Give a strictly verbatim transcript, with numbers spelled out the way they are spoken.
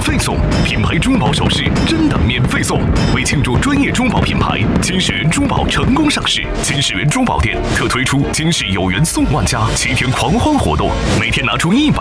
费送，品牌珠宝首饰真的免费送。为庆祝专业珠宝品牌金世缘珠宝成功上市，金世缘珠宝店特推出金世有缘送万家七天狂欢活动，每天拿出一百